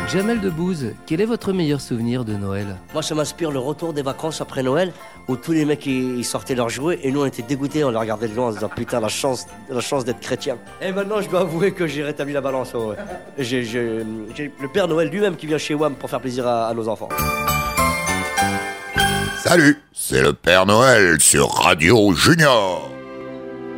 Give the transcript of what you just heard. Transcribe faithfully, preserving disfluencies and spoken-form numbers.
Jamel Debbouze, quel est votre meilleur souvenir de Noël? Moi, ça m'inspire le retour des vacances après Noël, où tous les mecs ils, ils sortaient leurs jouets et nous on était dégoûtés, on les regardait de loin en se disant putain la chance, la chance d'être chrétien. Et maintenant, je dois avouer que j'ai rétabli la balance. Oh, ouais. j'ai, j'ai, j'ai le Père Noël lui-même qui vient chez W A M pour faire plaisir à, à nos enfants. Salut, c'est le Père Noël sur Radio Junior.